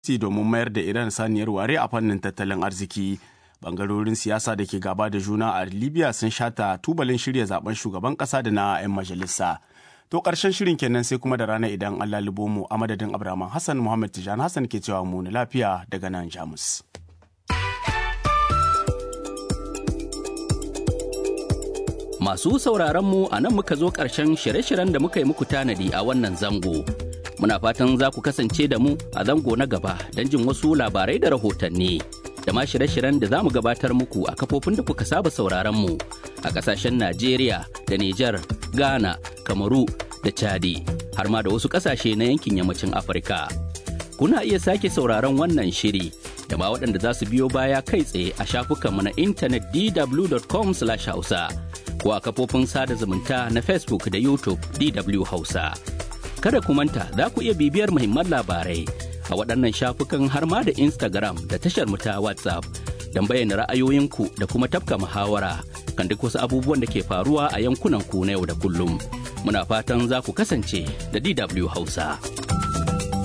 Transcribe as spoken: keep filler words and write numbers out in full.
domin mayar da Iran saniyar ware a fannin tattalin arziki. Bangarorin siyasa da ke gaba da juna a Libya sun shata tubalin shirya zaben shugaban ƙasa da na 'yan majalisa. To ƙarshen shirin kenan sai kuma da rana idan Allah libo mu a madadin Abraman Hassan Muhammad Tijan Hassan ke cewa mu na lafiya daga nan Jamus. Masu sauraron mu a nan muka zo ƙarshen shirye-shiryen da muka yi muku tanadi a wannan zango. Muna fatan za ku kasance da mu a zango na gaba don jin wasu labarai da rahotanni. Da ma shirye-shiryen da za mu gabatar muku a kafofin da kuka saba sauraron mu a ƙasashen Najeriya da Nijar, Ghana, Kamaru da Chadi, har ma da wasu ƙasashe na yankin yammacin Afirka. Kuna iya sake sauraron wannan shiri da ma waɗanda za su biyo baya kai tsaye a shafukanmu na intanet d w dot com slash hausa ko a kafofin sada zumunta na Facebook da YouTube D W Hausa. Kada ku manta za ku iya bibiyar muhimman labarai a waɗannan shafukan har ma da Instagram da tashar mu ta WhatsApp don bayyana ra'ayoyinku da kuma tafka muhawara kan duk wasu abubuwan da ke faruwa a yankunan ku na yau da kullum. Muna fatan za ku kasance da D W Hausa.